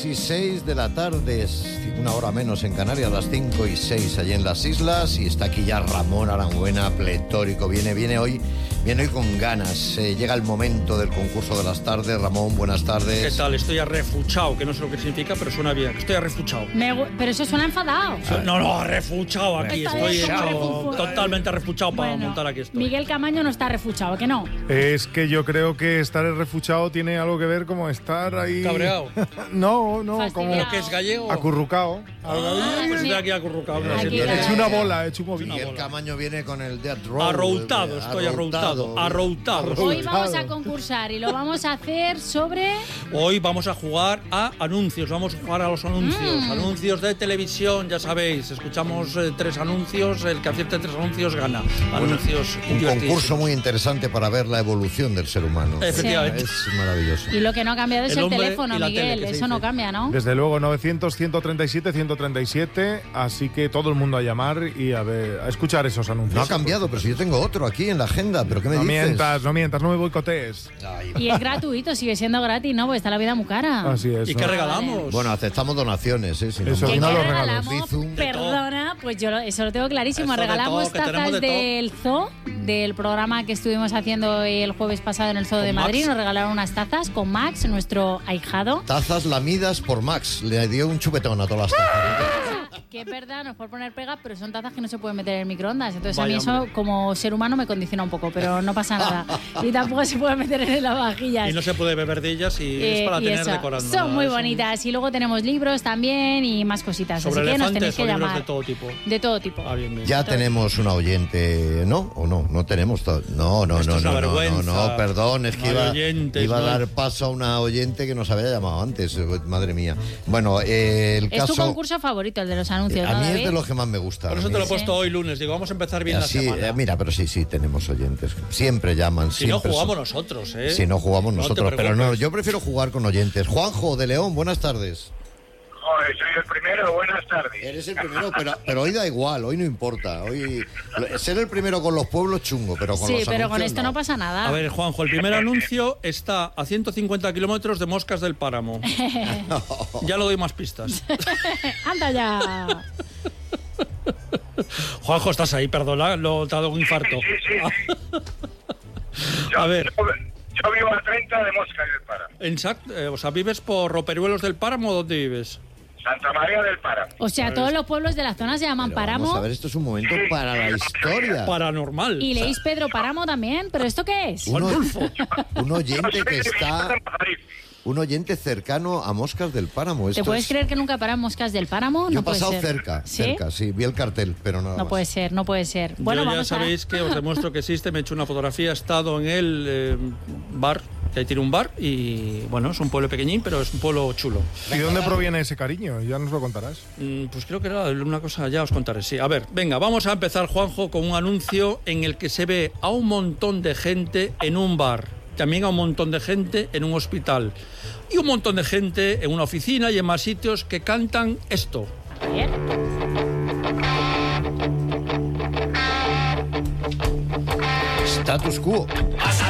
6:06 de la tarde, es una hora menos en Canarias, las 5:06 allí en las islas, y está aquí ya Ramón Aranguena, pletórico, viene hoy con ganas. Llega el momento del concurso de las tardes. Ramón, buenas tardes. ¿Qué tal? Estoy arrefuchado, que no sé lo que significa, pero suena bien. Estoy arrefuchado. Pero eso suena enfadado. No, arrefuchado aquí. Estoy hecho totalmente arrefuchado para montar aquí esto. Miguel Camaño no está arrefuchado, ¿que no? Es que yo creo que estar arrefuchado tiene algo que ver como estar ahí... ¿Cabreado? No, Fastidiado. como... ¿Que es gallego? Acurrucado. Pues estoy aquí acurrucado. Aquí He hecho una bola, he hecho un movimiento. Miguel Camaño viene con el Death Row. Arroutado, estoy arroutado. Hoy vamos a concursar y lo vamos a hacer sobre... Hoy vamos a jugar a anuncios, vamos a jugar a los anuncios. Anuncios de televisión, ya sabéis. Escuchamos 3 anuncios, el que acierte 3 anuncios gana. Anuncios Un divertidos. concurso muy interesante para ver la evolución del ser humano. Efectivamente. Es maravilloso. Y lo que no ha cambiado es El el hombre teléfono, y la Miguel. tele, que se Eso no dice. cambia, ¿no? Desde luego, 900-137-137, así que todo el mundo a llamar y a escuchar esos anuncios. No ha cambiado, pero si yo tengo otro aquí en la agenda, ¿pero qué me No dices? mientas, no me boicotees. Ay, Y es gratuito, sigue siendo gratis, ¿no? Porque está la vida muy cara. Así es. ¿Y ¿no? qué regalamos? Bueno, aceptamos donaciones, ¿eh? Si no, Eso, ¿Qué y no los regalamos? Bizum. Perdona, pues yo eso lo tengo clarísimo. Eso de Regalamos todo, que tenemos tazas de todo. del zoo, del programa que estuvimos haciendo el jueves pasado en el Zoo de Con Madrid. Max. Nos regalaron unas tazas con Max, nuestro ahijado. Tazas lamidas por Max. Le dio un chupetón a todas las tazas. Que es verdad, nos puede poner pega, pero son tazas que no se pueden meter en el microondas. Entonces a Vaya, mí eso, hombre. como ser humano, me condiciona un poco, pero no pasa nada. Y tampoco se puede meter en las vajillas. Y no se puede beber de ellas y es para Y tener eso. decorando. Son muy Es un- bonitas. Y luego tenemos libros también y más cositas. Sobre Así que nos elefantes tenéis que o libros llamar. de todo tipo. De todo tipo. Ah, bien. Ya tenemos una oyente, ¿no? ¿O no? No tenemos todo. No, Esto es una vergüenza. perdón, es que No hay oyentes, iba a ¿no? dar paso a una oyente que nos había llamado antes, madre mía. Bueno, el Es tu caso... concurso favorito, el de los anuncios, A ¿no, mí es David? de los que más me gusta. Por eso te lo he puesto hoy lunes. Digo, vamos a empezar bien Así, la semana. mira, pero sí, tenemos oyentes. Siempre llaman. Si no siempre jugamos nosotros, ¿eh? Si no jugamos No te nosotros, pero no, preocupes. yo prefiero jugar con oyentes. Juanjo de León, buenas tardes. Joder, soy el primero, buenas tardes. Eres el primero, pero hoy da igual, hoy no importa. Hoy ser el primero con los pueblos chungo, pero con Sí, los pero con anuncios esto no pasa nada. A ver, Juanjo, el primer anuncio está a 150 kilómetros de Moscas del Páramo. Ya le doy más pistas. ¡Anda ya! Juanjo, estás ahí, perdona, te ha dado un infarto. Sí. A ver. Yo vivo a 30 de Moscas del Páramo. Exacto, o sea, ¿vives por Roperuelos del Páramo o dónde vives? Santa María del Páramo. O sea, todos los pueblos de la zona se llaman Pero vamos Páramo. a ver, esto es un momento para la historia. Paranormal. Y leéis Pedro Páramo también. ¿Pero esto qué es? Un Yo oyente soy que de está... Madrid. Un oyente cercano a Moscas del Páramo. ¿Te puedes creer que nunca paran Moscas del Páramo? Yo No he puede pasado ser. cerca, sí, vi el cartel, pero nada No más. puede ser, no puede ser. Bueno, Yo ya vamos sabéis que os demuestro que existe, me he hecho una fotografía, he estado en el bar, que ahí tiene un bar, y bueno, es un pueblo pequeñín, pero es un pueblo chulo. ¿Y de dónde proviene ese cariño? Ya nos lo contarás. Pues creo que era una cosa, ya os contaré, sí. A ver, venga, vamos a empezar, Juanjo, con un anuncio en el que se ve a un montón de gente en un bar, también a un montón de gente en un hospital, y un montón de gente en una oficina y en más sitios que cantan esto. a ver. Status quo.